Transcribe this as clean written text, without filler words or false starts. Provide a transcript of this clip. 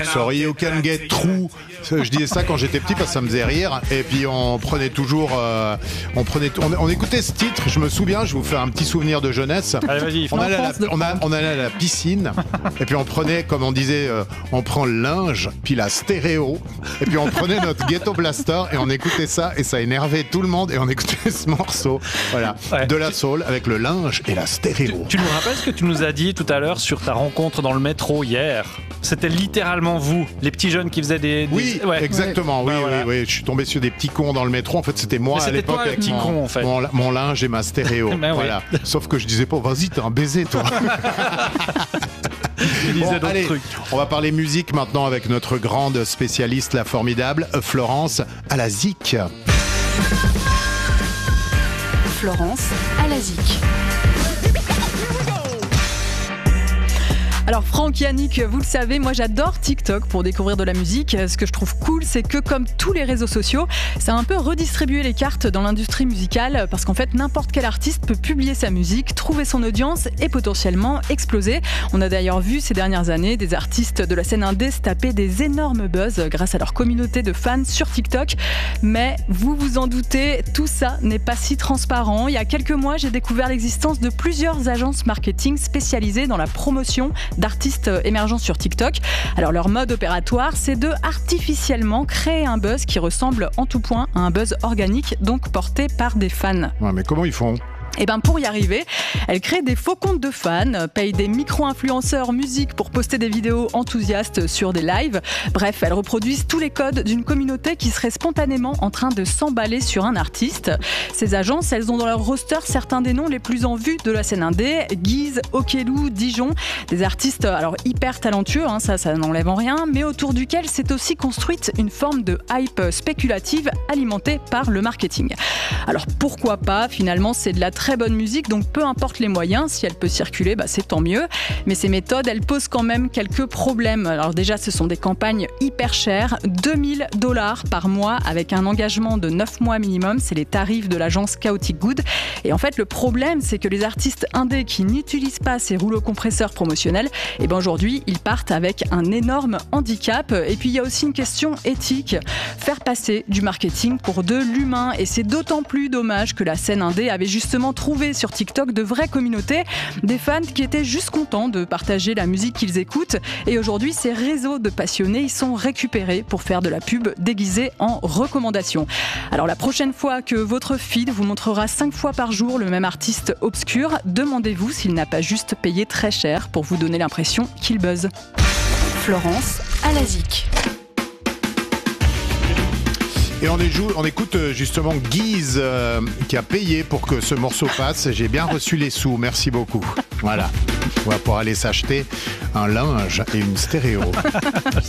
sorry, you can get through. Je disais ça quand j'étais petit parce que ça me faisait rire. Et puis on prenait toujours, on écoutait ce titre. Je me souviens, je vous fais un petit souvenir de jeunesse. Allez, vas-y. On allait à la piscine et puis on prenait, comme on disait, on prend le linge, puis la stéréo, et puis on prenait notre Ghetto Blaster et on écoutait ça et ça énervait tout le monde et on écoutait ce morceau, voilà, de la soul avec le linge et la stéréo. Tu nous rappelles ce que tu nous as dit tout à l'heure sur ta rencontre dans le métro hier? C'était littéralement vous, les petits jeunes qui faisaient des... Oui, exactement, oui, voilà. oui. Je suis tombé sur des petits cons dans le métro. En fait, c'était moi à l'époque avec mon linge et ma stéréo. Voilà. Sauf que je disais pas, vas-y, t'es un baiser, toi. Bon, allez, on va parler musique maintenant avec notre grande spécialiste, la formidable Florence Alazik. Florence Alazik. Alors Franck, Yannick, vous le savez, moi j'adore TikTok pour découvrir de la musique. Ce que je trouve cool, c'est que comme tous les réseaux sociaux, ça a un peu redistribué les cartes dans l'industrie musicale parce qu'en fait n'importe quel artiste peut publier sa musique, trouver son audience et potentiellement exploser. On a d'ailleurs vu ces dernières années des artistes de la scène indé se taper des énormes buzz grâce à leur communauté de fans sur TikTok. Mais vous vous en doutez, tout ça n'est pas si transparent. Il y a quelques mois, j'ai découvert l'existence de plusieurs agences marketing spécialisées dans la promotion d'artistes émergents sur TikTok. Alors leur mode opératoire, c'est de artificiellement créer un buzz qui ressemble en tout point à un buzz organique, donc porté par des fans. Ouais, mais comment ils font ? Et bien pour y arriver, elle crée des faux comptes de fans, paye des micro-influenceurs musique pour poster des vidéos enthousiastes sur des lives. Bref, elles reproduisent tous les codes d'une communauté qui serait spontanément en train de s'emballer sur un artiste. Ces agences, elles ont dans leur roster certains des noms les plus en vue de la scène indé, Guise, Okelou, Dijon, des artistes alors hyper talentueux, ça n'enlève en rien, mais autour duquel s'est aussi construite une forme de hype spéculative alimentée par le marketing. Alors pourquoi pas, finalement c'est de la très bonne musique, donc peu importe les moyens, si elle peut circuler, c'est tant mieux. Mais ces méthodes, elles posent quand même quelques problèmes. Alors déjà, ce sont des campagnes hyper chères, $2000 par mois avec un engagement de 9 mois minimum. C'est les tarifs de l'agence Chaotic Good. Et en fait, le problème, c'est que les artistes indés qui n'utilisent pas ces rouleaux compresseurs promotionnels, aujourd'hui, ils partent avec un énorme handicap. Et puis, il y a aussi une question éthique. Faire passer du marketing pour de l'humain. Et c'est d'autant plus dommage que la scène indé avait justement trouvé sur TikTok de vraies communautés, des fans qui étaient juste contents de partager la musique qu'ils écoutent. Et aujourd'hui, ces réseaux de passionnés, ils sont récupérés pour faire de la pub déguisée en recommandation. Alors la prochaine fois que votre feed vous montrera 5 fois par jour le même artiste obscur, demandez-vous s'il n'a pas juste payé très cher pour vous donner l'impression qu'il buzz. Florence Alazik. Et on écoute justement Guise qui a payé pour que ce morceau passe. J'ai bien reçu les sous, merci beaucoup. Voilà, on va pouvoir aller s'acheter un linge et une stéréo.